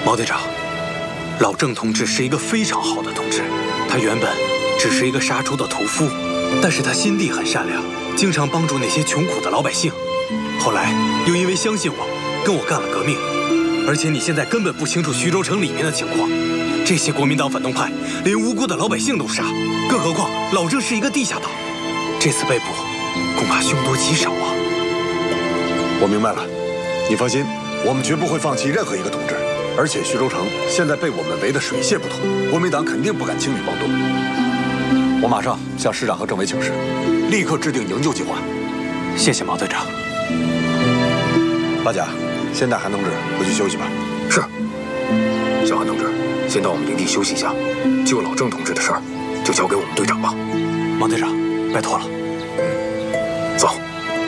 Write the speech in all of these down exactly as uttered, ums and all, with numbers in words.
毛队长，老郑同志是一个非常好的同志，他原本只是一个杀猪的屠夫，但是他心地很善良，经常帮助那些穷苦的老百姓。后来又因为相信我，跟我干了革命。而且你现在根本不清楚徐州城里面的情况，这些国民党反动派连无辜的老百姓都杀，更何况老郑是一个地下党，这次被捕，恐怕凶多吉少啊。 我明白了，你放心，我们绝不会放弃任何一个同志。而且徐州城现在被我们围得水泄不通，国民党肯定不敢轻举妄动。我马上向师长和政委请示，立刻制定营救计划。 谢谢毛队长。 八甲，先带韩同志回去休息吧。 是。小韩同志，先到我们营地休息一下。救老郑同志的事儿，就交给我们队长吧。 毛队长，拜托了。 嗯，走。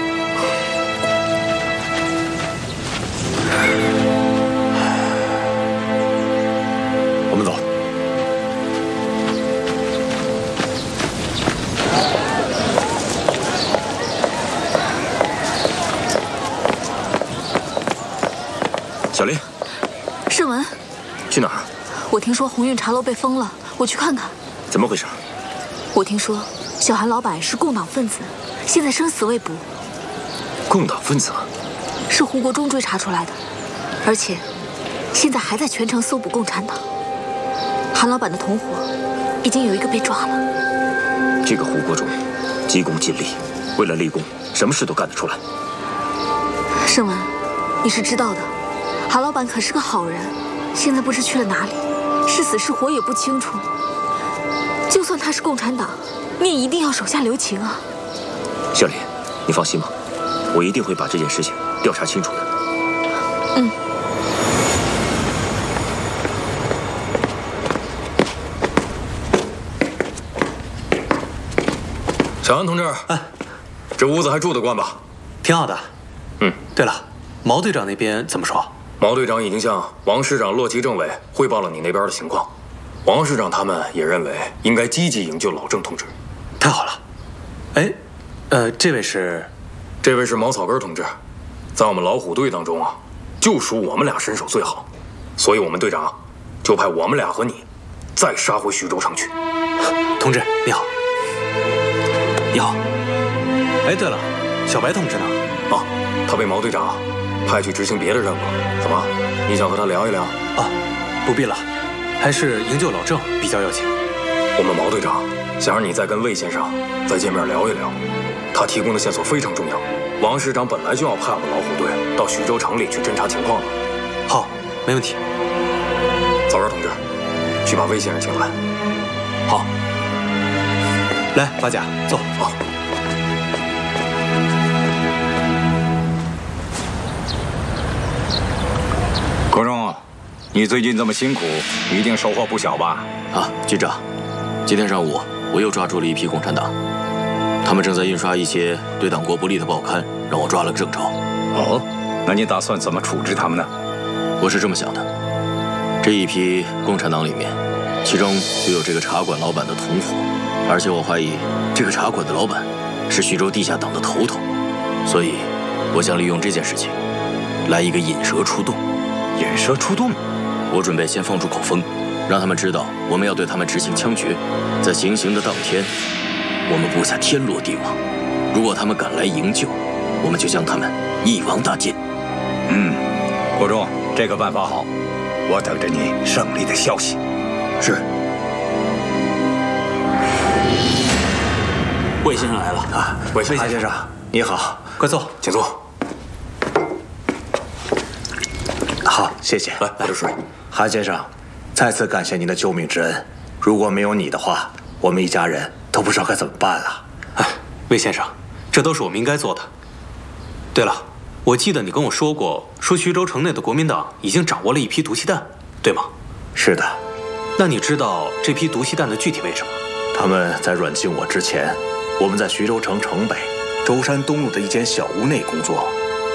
我们走。 小林， 盛文， 去哪儿？ 我听说鸿运茶楼被封了，我去看看。 怎么回事？ 我听说小韩老板是共党分子，现在生死未卜。 共党分子？ 是胡国忠追查出来的，而且现在还在全城搜捕共产党。韩老板的同伙已经有一个被抓了。 这个胡国忠急功近利，为了立功，什么事都干得出来。 盛文，你是知道的，韩老板可是个好人，现在不知去了哪里，是死是活也不清楚。就算他是共产党，你也一定要手下留情啊。 小林，你放心吧，我一定会把这件事情调查清楚的。 嗯。 小安同志， 哎， 这屋子还住得惯吧？ 挺好的。 嗯， 对了，毛队长那边怎么说？ 毛队长已经向王师长、洛奇政委汇报了你那边的情况。王师长他们也认为应该积极营救老郑同志。 太好了。哎，呃，这位是？ 这位是毛草根同志，在我们老虎队当中啊，就属我们俩身手最好，所以我们队长就派我们俩和你再杀回徐州城去。 同志你好。你好。哎，对了，小白同志呢？ 啊，他被毛队长派去执行别的任务了。怎么，你想和他聊一聊？ 啊，不必了，还是营救老郑比较要紧。 我们毛队长想让你再跟魏先生再见面聊一聊，他提供的线索非常重要。王师长本来就要派我们老虎队到徐州城里去侦查情况了。 好，没问题。 早儿同志，去把魏先生请来。 好。来，八甲，坐。 好。 国忠，你最近这么辛苦，一定收获不小吧？ 啊，局长，今天上午我又抓住了一批共产党，他们正在印刷一些对党国不利的报刊，让我抓了个正着。 哦，那你打算怎么处置他们呢？ 我是这么想的，这一批共产党里面，其中就有这个茶馆老板的同伙，而且我怀疑这个茶馆的老板是徐州地下党的头头，所以我想利用这件事情来一个引蛇出洞。 引蛇出洞？ 我准备先放出口风，让他们知道我们要对他们执行枪决，在行刑的当天，我们布下天罗地网，如果他们敢来营救，我们就将他们一网打尽。 嗯，国忠，这个办法好，我等着你胜利的消息。 是。 魏先生来了啊， 魏先生，先生，你好，快坐， 请坐。 好，谢谢。 来，喝点水。 韩先生，再次感谢您的救命之恩。如果没有你的话，我们一家人都不知道该怎么办了。 哎，魏先生，这都是我们应该做的。对了，我记得你跟我说过，说徐州城内的国民党已经掌握了一批毒气弹，对吗？ 是的。 那你知道这批毒气弹的具体位置吗？ 他们在软禁我之前，我们在徐州城城北舟山东路的一间小屋内工作。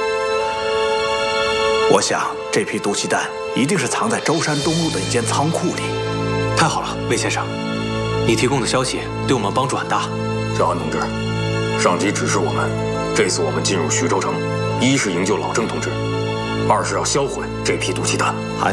我想这批毒气弹一定是藏在舟山东路的一间仓库里。 太好了，魏先生，你提供的消息对我们帮助很大。 小安同志，上级指示我们，这次我们进入徐州城，一是营救老郑同志，二是要销毁这批毒气弹。